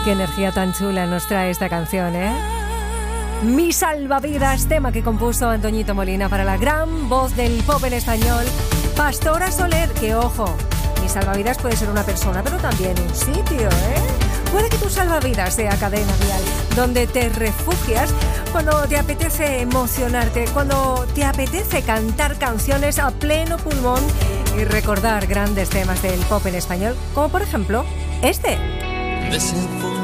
Qué energía tan chula nos trae esta canción, ¿eh? Mi salvavidas, tema que compuso Antoñito Molina para la gran voz del pop en español, Pastora Soler. Que ojo, mi salvavidas puede ser una persona, pero también un sitio, ¿eh? Puede que tu salvavidas sea Cadena Dial, donde te refugias cuando te apetece emocionarte, cuando te apetece cantar canciones a pleno pulmón y recordar grandes temas del pop en español, como por ejemplo este. Desenfundado